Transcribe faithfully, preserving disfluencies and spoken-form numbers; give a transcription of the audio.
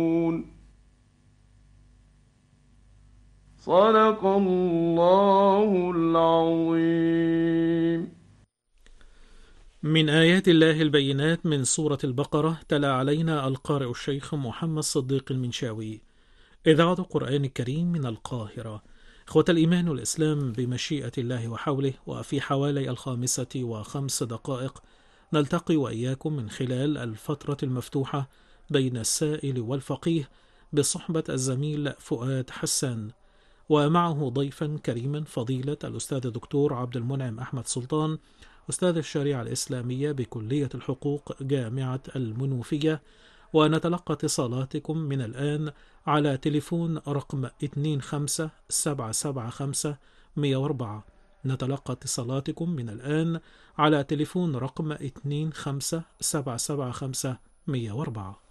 صدق الله العظيم. من آيات الله البينات من سورة البقرة، تلا علينا القارئ الشيخ محمد صديق المنشاوي. إذاعة القرآن الكريم من القاهرة. إخوة الإيمان والإسلام، بمشيئة الله وحوله، وفي حوالي الخامسة وخمس دقائق نلتقي وإياكم من خلال الفترة المفتوحة بين السائل والفقيه بصحبة الزميل فؤاد حسان، ومعه ضيفا كريما فضيلة الأستاذ الدكتور عبد المنعم أحمد سلطان، أستاذ الشريعة الإسلامية بكلية الحقوق جامعة المنوفية. ونتلقى اتصالاتكم من الآن على تليفون رقم اثنين خمسة سبعة سبعة خمسة مية وأربعة. نتلقى اتصالاتكم من الآن على تليفون رقم اثنين خمسة سبعة سبعة خمسة مية وأربعة.